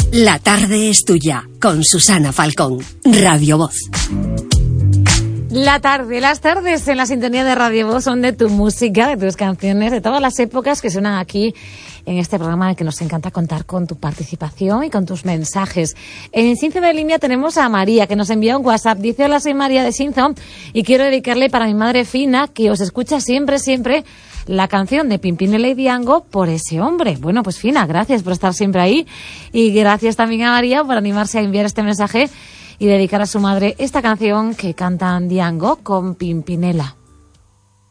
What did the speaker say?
La tarde es tuya, con Susana Falcón, Radio Voz. Las tardes en la sintonía de Radio Voz son de tu música, de tus canciones, de todas las épocas que suenan aquí en este programa en el que nos encanta contar con tu participación y con tus mensajes. En Sinzo de línea tenemos a María, que nos envía un WhatsApp. Dice: hola, soy María de Sinzo y quiero dedicarle para mi madre Fina, que os escucha siempre, la canción de Pimpinela y Diango, Por ese hombre. Bueno, pues Fina, gracias por estar siempre ahí y gracias también a María por animarse a enviar este mensaje y dedicar a su madre esta canción que cantan Diango con Pimpinela.